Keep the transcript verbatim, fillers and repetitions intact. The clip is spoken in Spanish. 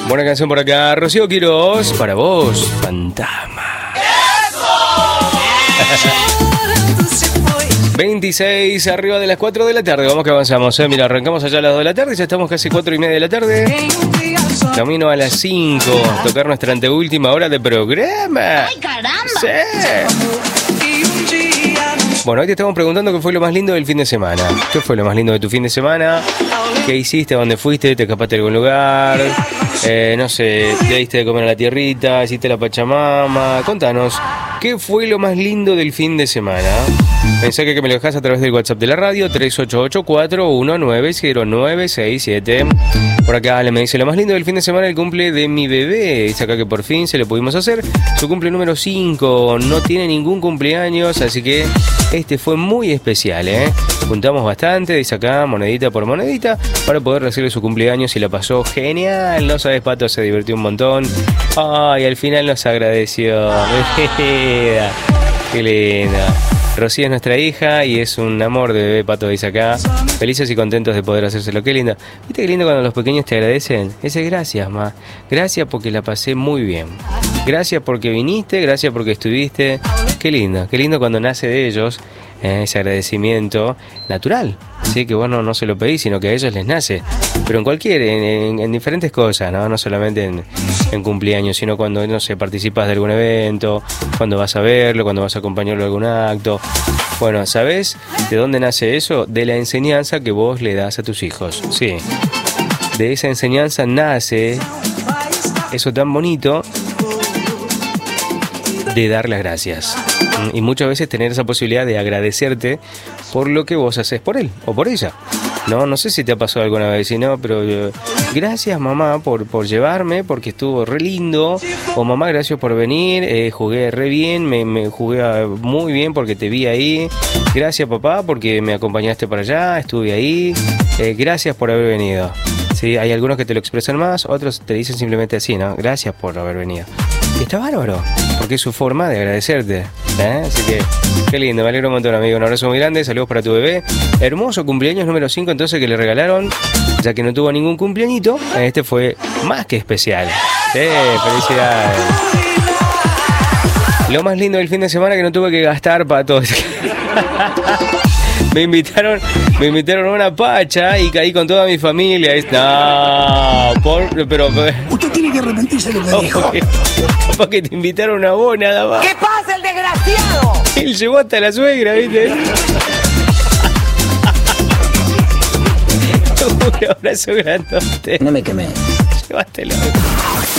Buena canción por acá. Rocío Quiroz, para vos, Fantasma. veintiséis arriba de las cuatro de la tarde. Vamos que avanzamos, ¿eh? Mira, arrancamos allá a las dos de la tarde. Ya estamos casi cuatro y media de la tarde. Camino a las cinco. Tocar nuestra anteúltima hora de programa. ¡Ay, caramba! Sí. Bueno, hoy te estamos preguntando qué fue lo más lindo del fin de semana. ¿Qué fue lo más lindo de tu fin de semana? ¿Qué hiciste? ¿A dónde fuiste? ¿Te escapaste de algún lugar? Eh, no sé, ¿te diste de comer a la tierrita? ¿Hiciste la pachamama? Contanos, ¿qué fue lo más lindo del fin de semana? Mensaje que me lo dejas a través del WhatsApp de la radio, tres ocho ocho, cuatro uno nueve, cero nueve seis siete. Por acá Ale me dice, lo más lindo del fin de semana, el cumple de mi bebé. Dice acá que por fin se lo pudimos hacer. Su cumple número cinco, no tiene ningún cumpleaños, así que este fue muy especial, ¿eh? Juntamos bastante, dice acá, monedita por monedita, para poder recibir su cumpleaños y la pasó genial. No sabes, Pato, se divirtió un montón. Ay, al final nos agradeció. Qué linda. Rocío es nuestra hija y es un amor de bebé, Pato, dice acá. Felices y contentos de poder hacérselo. Qué linda. ¿Viste qué lindo cuando los pequeños te agradecen? Ese gracias, ma. Gracias porque la pasé muy bien. Gracias porque viniste, gracias porque estuviste. Qué lindo, qué lindo cuando nace de ellos eh, ese agradecimiento natural. Sí, que vos no, no se lo pedís, sino que a ellos les nace. Pero en cualquier, en, en, en diferentes cosas, ¿no? No solamente en, en cumpleaños, sino cuando, no sé, participas de algún evento, cuando vas a verlo, cuando vas a acompañarlo a algún acto. Bueno, ¿sabés de dónde nace eso? De la enseñanza que vos le das a tus hijos. Sí. De esa enseñanza nace eso tan bonito de dar las gracias. Y muchas veces tener esa posibilidad de agradecerte por lo que vos haces por él o por ella. No, no sé si te ha pasado alguna vez, si no, pero eh, gracias mamá por, por llevarme, porque estuvo re lindo. O mamá, gracias por venir, eh, jugué re bien, me, me jugué muy bien porque te vi ahí. Gracias papá porque me acompañaste para allá, estuve ahí. Eh, gracias por haber venido. Sí, hay algunos que te lo expresan más, otros te dicen simplemente así, ¿no? Gracias por haber venido. Y está bárbaro, porque es su forma de agradecerte, ¿eh? Así que, qué lindo, me alegro un montón, amigo. Un abrazo muy grande, saludos para tu bebé. Hermoso cumpleaños número cinco, entonces, que le regalaron, ya que no tuvo ningún cumpleañito. Este fue más que especial. Sí, felicidades. Lo más lindo del fin de semana que no tuve que gastar, Pato. Me invitaron, me invitaron a una pacha y caí con toda mi familia. No, por, pero... Usted tiene que arrepentirse de lo que no, dijo. Porque, porque te invitaron a vos nada más. ¿Qué pasa, el desgraciado? Él llegó hasta la suegra, ¿viste? Un abrazo grandote. No me quemé. Llévatelo.